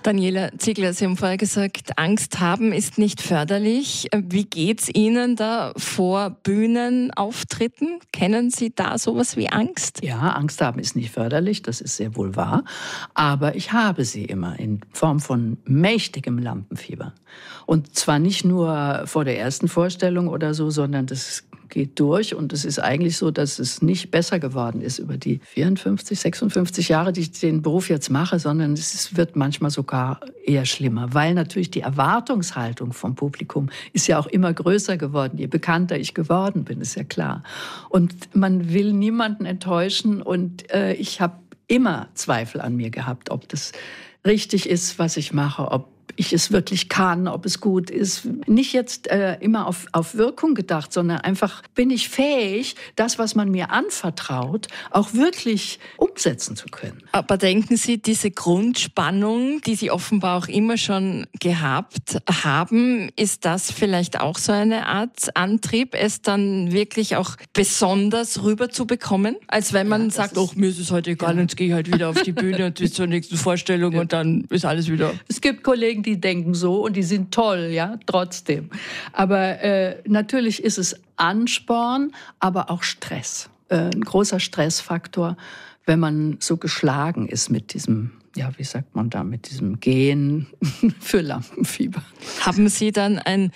Daniela Ziegler, Sie haben vorher gesagt, Angst haben ist nicht förderlich. Wie geht's Ihnen da vor Bühnenauftritten? Kennen Sie da sowas wie Angst? Ja, Angst haben ist nicht förderlich, das ist sehr wohl wahr. Aber ich habe sie immer in Form von mächtigem Lampenfieber. Und zwar nicht nur vor der ersten Vorstellung oder so, sondern das geht durch. Und es ist eigentlich so, dass es nicht besser geworden ist über die 54, 56 Jahre, die ich den Beruf jetzt mache, sondern es wird manchmal sogar eher schlimmer, weil natürlich die Erwartungshaltung vom Publikum ist ja auch immer größer geworden. Je bekannter ich geworden bin, ist ja klar. Und man will niemanden enttäuschen und ich habe immer Zweifel an mir gehabt, ob das richtig ist, was ich mache, ob ich es wirklich kann, ob es gut ist. Nicht jetzt immer auf Wirkung gedacht, sondern einfach, bin ich fähig, das, was man mir anvertraut, auch wirklich umsetzen zu können. Aber denken Sie, diese Grundspannung, die Sie offenbar auch immer schon gehabt haben, ist das vielleicht auch so eine Art Antrieb, es dann wirklich auch besonders rüberzubekommen? Als wenn man sagt, mir ist es heute egal, jetzt gehe ich halt wieder auf die Bühne und bis zur nächsten Vorstellung und dann ist alles wieder... Es gibt Kollegen, die denken so und die sind toll, ja, trotzdem. Aber natürlich ist es Ansporn, aber auch Stress. Ein großer Stressfaktor, wenn man so geschlagen ist mit diesem, ja, wie sagt man da, mit diesem Gehen für Lampenfieber. Haben Sie dann ein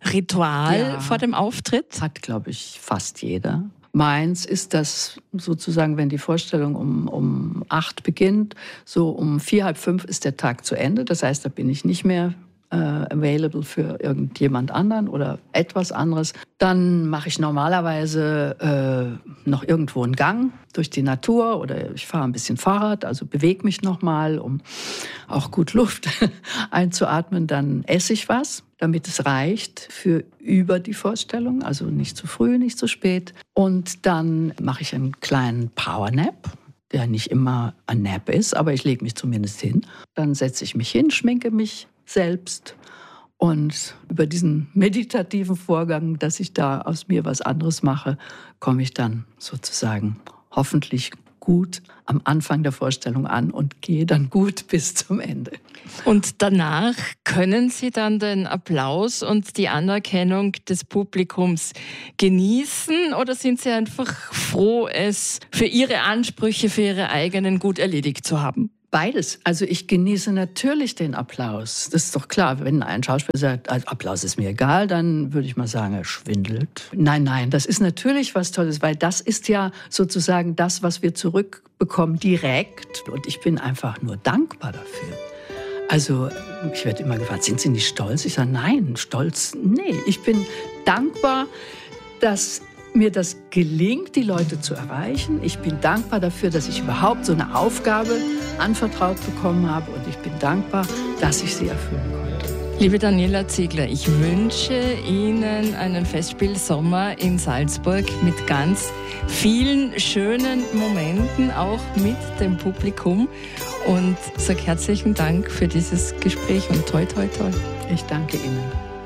Ritual vor dem Auftritt? Hat, glaube ich, fast jeder. Meins ist das sozusagen, wenn die Vorstellung um 8 beginnt, so um 4, halb 5 ist der Tag zu Ende. Das heißt, da bin ich nicht mehr available für irgendjemand anderen oder etwas anderes. Dann mache ich normalerweise noch irgendwo einen Gang durch die Natur oder ich fahre ein bisschen Fahrrad, also bewege mich nochmal, um auch gut Luft einzuatmen. Dann esse ich was, damit es reicht für über die Vorstellung, also nicht zu früh, nicht zu spät. Und dann mache ich einen kleinen Powernap, der nicht immer ein Nap ist, aber ich lege mich zumindest hin. Dann setze ich mich hin, schminke mich selbst und über diesen meditativen Vorgang, dass ich da aus mir was anderes mache, komme ich dann sozusagen hoffentlich gut am Anfang der Vorstellung an und gehe dann gut bis zum Ende. Und danach können Sie dann den Applaus und die Anerkennung des Publikums genießen oder sind Sie einfach froh, es für Ihre Ansprüche, für Ihre eigenen gut erledigt zu haben? Beides. Also ich genieße natürlich den Applaus. Das ist doch klar. Wenn ein Schauspieler sagt, Applaus ist mir egal, dann würde ich mal sagen, er schwindelt. Nein, das ist natürlich was Tolles, weil das ist ja sozusagen das, was wir zurückbekommen, direkt. Und ich bin einfach nur dankbar dafür. Also ich werde immer gefragt, sind Sie nicht stolz? Ich sage, nein, stolz, nee. Ich bin dankbar, dass mir das gelingt, die Leute zu erreichen. Ich bin dankbar dafür, dass ich überhaupt so eine Aufgabe anvertraut bekommen habe. Und ich bin dankbar, dass ich sie erfüllen konnte. Liebe Daniela Ziegler, ich wünsche Ihnen einen Festspielsommer in Salzburg mit ganz vielen schönen Momenten, auch mit dem Publikum. Und sage herzlichen Dank für dieses Gespräch und toi, toi, toi. Ich danke Ihnen.